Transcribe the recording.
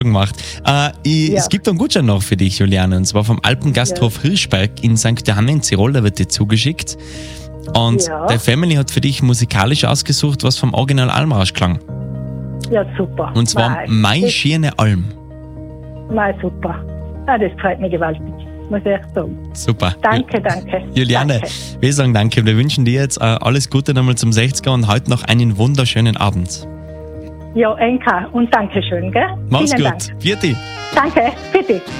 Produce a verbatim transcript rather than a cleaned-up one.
gemacht. Äh, ich, Ja. Es gibt einen Gutschein noch für dich, Juliane, und zwar vom Alpengasthof Hirschberg in Sankt Johann in Tirol, der wird dir zugeschickt. Und Ja. der Family hat für dich musikalisch ausgesucht, was vom Original Almarsch klang. Ja, super. Und zwar Mei, Mai das- Schiene Alm. Mei, super. Ah, das freut mich gewaltig, muss ich echt sagen. Super. Danke, danke. Juliane, Danke. wir sagen danke. Wir wünschen dir jetzt äh, alles Gute nochmal zum sechziger und heute noch einen wunderschönen Abend. Ja, Enka, und danke schön, gell? Mach's Vielen gut. Dank. Vierte. Danke, bitte.